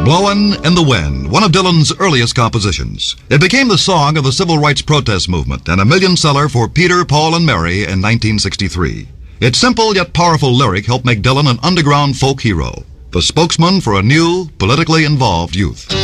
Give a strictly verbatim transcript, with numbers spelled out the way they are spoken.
Blowin' in the Wind, one of Dylan's earliest compositions. It became the song of the civil rights protest movement and a million seller for Peter, Paul, and Mary in nineteen sixty-three. Its simple yet powerful lyric helped make Dylan an underground folk hero, the spokesman for a new, politically involved youth.